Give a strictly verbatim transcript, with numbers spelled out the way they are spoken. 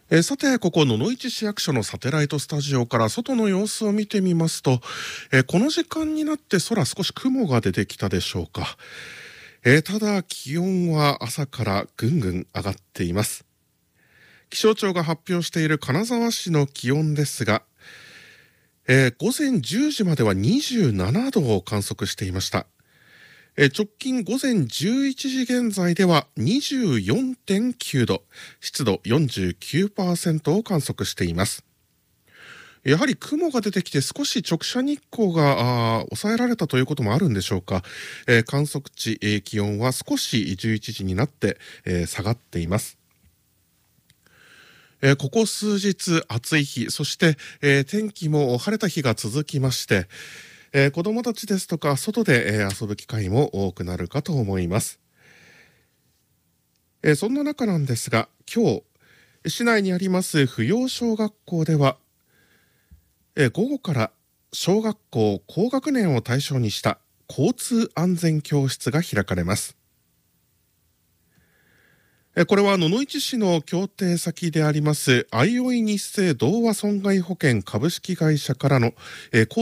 えーさて、ここ野々市市役所のサテライトスタジオから外の様子を見てみますと、えーこの時間になって空少し雲が出てきたでしょうか。えーただ気温は朝からぐんぐん上がっています。気象庁が発表している金沢市の気温ですが、えー午前じゅうじまではにじゅうななどを観測していました。えー直近午前じゅういちじ現在では にじゅうよんてんきゅうど、湿度 よんじゅうきゅうパーセント を観測しています。やはり雲が出てきて少し直射日光があー抑えられたということもあるんでしょうか。えー観測値、えー気温は少しじゅういちじになって、えー下がっています。えーここ数日暑い日、そして、えー天気も晴れた日が続きまして、えー子どもたちですとか外で、えー遊ぶ機会も多くなるかと思います。えーそんな中なんですが、今日市内にあります扶養小学校では、えー午後から小学校高学年を対象にした交通安全教室が開かれます。えーこれは野々市市の協定先でありますあいおい日生同和損害保険株式会社からの、えー